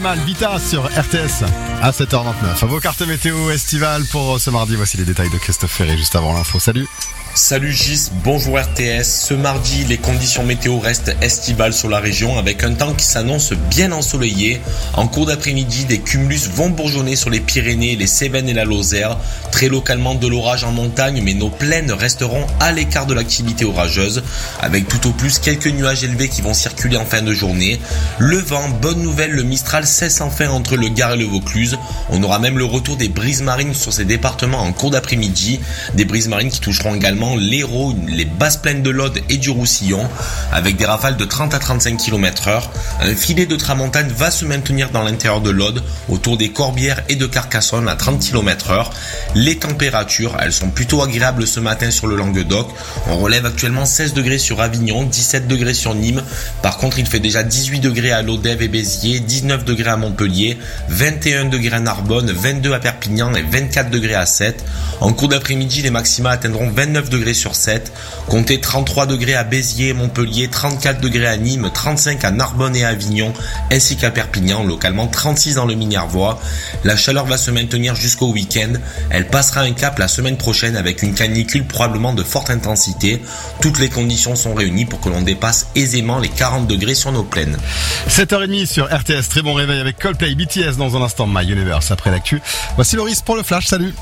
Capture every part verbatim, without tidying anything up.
Mal Vita sur R T S à sept heures vingt-neuf. À vos cartes météo estivales pour ce mardi. Voici les détails de Christophe Ferré juste avant l'info. Salut. Salut Gis, bonjour R T S. Ce mardi, les conditions météo restent estivales sur la région avec un temps qui s'annonce bien ensoleillé. En cours d'après-midi, des cumulus vont bourgeonner sur les Pyrénées, les Cévennes et la Lozère. Très localement de l'orage en montagne, mais nos plaines resteront à l'écart de l'activité orageuse avec tout au plus quelques nuages élevés qui vont circuler en fin de journée. Le vent, bonne nouvelle, le Mistral cesse enfin entre le Gard et le Vaucluse. On aura même le retour des brises marines sur ces départements en cours d'après-midi. Des brises marines qui toucheront également l'Hérault, les basses plaines de l'Aude et du Roussillon, avec des rafales de trente à trente-cinq kilomètres heure. Un filet de tramontane va se maintenir dans l'intérieur de l'Aude, autour des Corbières et de Carcassonne à trente kilomètres heure. Les températures, elles sont plutôt agréables ce matin sur le Languedoc. On relève actuellement seize degrés sur Avignon, dix-sept degrés sur Nîmes. Par contre, il fait déjà dix-huit degrés à Lodève et Béziers, dix-neuf degrés à Montpellier, vingt et un degrés à Narbonne, vingt-deux à Perpignan et vingt-quatre degrés à Sète. En cours d'après-midi, les maxima atteindront vingt-neuf degrés sur Sète, comptez trente-trois degrés à Béziers et Montpellier, trente-quatre degrés à Nîmes, trente-cinq à Narbonne et à Avignon, ainsi qu'à Perpignan, localement trente-six dans le Minervois. La chaleur va se maintenir jusqu'au week-end, elle passera un cap la semaine prochaine avec une canicule probablement de forte intensité. Toutes les conditions sont réunies pour que l'on dépasse aisément les quarante degrés sur nos plaines. sept heures trente sur R T S, très bon réveil avec Coldplay, B T S dans un instant, My Universe après l'actu. Voici Loris pour le flash, salut.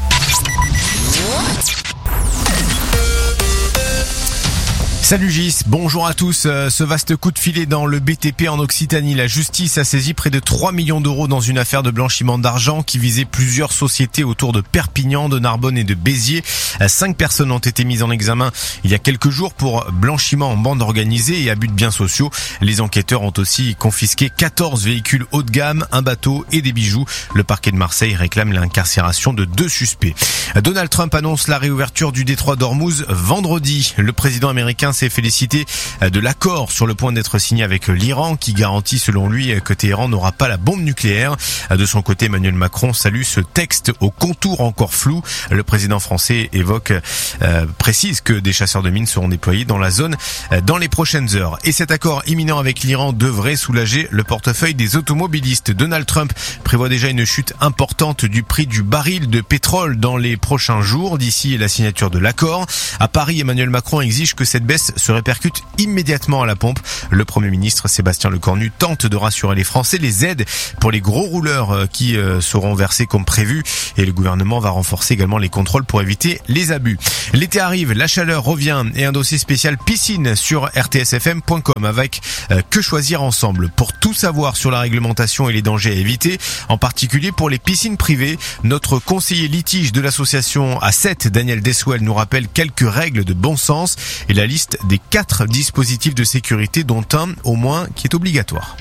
Salut Gis, bonjour à tous. Ce vaste coup de filet dans le B T P en Occitanie, la justice a saisi près de trois millions d'euros dans une affaire de blanchiment d'argent qui visait plusieurs sociétés autour de Perpignan, de Narbonne et de Béziers. Cinq personnes ont été mises en examen il y a quelques jours pour blanchiment en bande organisée et abus de biens sociaux. Les enquêteurs ont aussi confisqué quatorze véhicules haut de gamme, un bateau et des bijoux. Le parquet de Marseille réclame l'incarcération de deux suspects. Donald Trump annonce la réouverture du détroit d'Ormuz vendredi. Le président américain s'est félicité de l'accord sur le point d'être signé avec l'Iran qui garantit selon lui que Téhéran n'aura pas la bombe nucléaire. De son côté, Emmanuel Macron salue ce texte au contour encore flou. Le président français évoque, euh, précise que des chasseurs de mines seront déployés dans la zone dans les prochaines heures. Et cet accord imminent avec l'Iran devrait soulager le portefeuille des automobilistes. Donald Trump prévoit déjà une chute importante du prix du baril de pétrole dans les prochains jours d'ici la signature de l'accord. À Paris, Emmanuel Macron exige que cette baisse se répercute immédiatement à la pompe. Le Premier ministre Sébastien Lecornu tente de rassurer les Français. Les aides pour les gros rouleurs qui seront versées comme prévu et le gouvernement va renforcer également les contrôles pour éviter les abus. L'été arrive, la chaleur revient et un dossier spécial piscine sur r t s f m point com avec euh, Que choisir ensemble. Pour tout savoir sur la réglementation et les dangers à éviter, en particulier pour les piscines privées, notre conseiller litige de l'association A sept, Daniel Deswell, nous rappelle quelques règles de bon sens et la liste des quatre dispositifs de sécurité dont un au moins qui est obligatoire.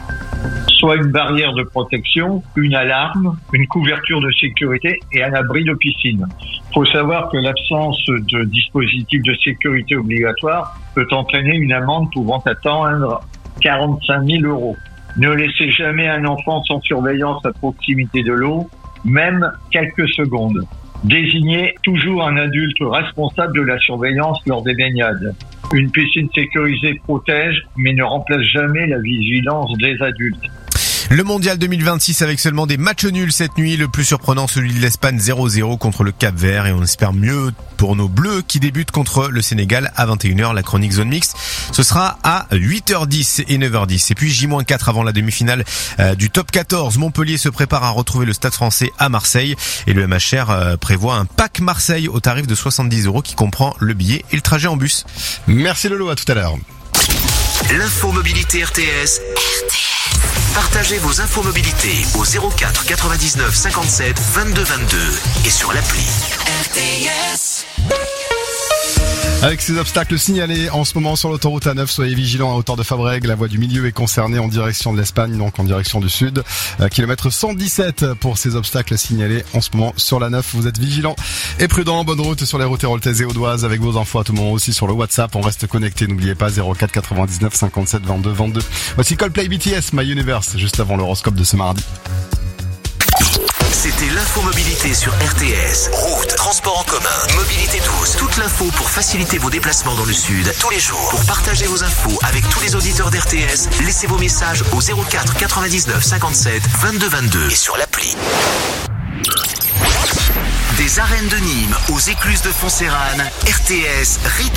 Soit une barrière de protection, une alarme, une couverture de sécurité et un abri de piscine. Il faut savoir que l'absence de dispositif de sécurité obligatoire peut entraîner une amende pouvant atteindre quarante-cinq mille euros. Ne laissez jamais un enfant sans surveillance à proximité de l'eau, même quelques secondes. Désignez toujours un adulte responsable de la surveillance lors des baignades. Une piscine sécurisée protège, mais ne remplace jamais la vigilance des adultes. Le mondial deux mille vingt-six avec seulement des matchs nuls cette nuit. Le plus surprenant, celui de l'Espagne zéro zéro contre le Cap-Vert. Et on espère mieux pour nos Bleus qui débutent contre le Sénégal à vingt et une heures. La chronique zone mixte, ce sera à huit heures dix et neuf heures dix. Et puis J moins quatre avant la demi-finale euh, du top quatorze. Montpellier se prépare à retrouver le Stade français à Marseille. Et le M H R euh, prévoit un pack Marseille au tarif de soixante-dix euros qui comprend le billet et le trajet en bus. Merci Lolo, à tout à l'heure. L'info mobilité R T S. R T S. Partagez vos infos mobilité au zéro quatre quatre-vingt-dix-neuf cinquante-sept vingt-deux vingt-deux et sur l'appli. R T S. Avec ces obstacles signalés en ce moment sur l'autoroute A neuf, soyez vigilants à hauteur de Fabrègues. La voie du milieu est concernée en direction de l'Espagne, donc en direction du sud. Euh, kilomètre cent dix-sept pour ces obstacles signalés en ce moment sur l'A neuf. Vous êtes vigilants et prudents. Bonne route sur les routes héroltaises et audoises avec vos infos à tout moment aussi sur le WhatsApp. On reste connecté, n'oubliez pas, zéro quatre quatre-vingt-dix-neuf cinquante-sept vingt-deux vingt-deux. Voici Coldplay B T S, My Universe, juste avant l'horoscope de ce mardi. C'était l'infomobilité sur R T S. Route, transport en commun, mobilité douce. Toute l'info pour faciliter vos déplacements dans le sud tous les jours. Pour partager vos infos avec tous les auditeurs d'R T S, laissez vos messages au zéro quatre quatre-vingt-dix-neuf cinquante-sept vingt-deux vingt-deux et sur l'appli. Des arènes de Nîmes aux écluses de Foncérane, R T S rythme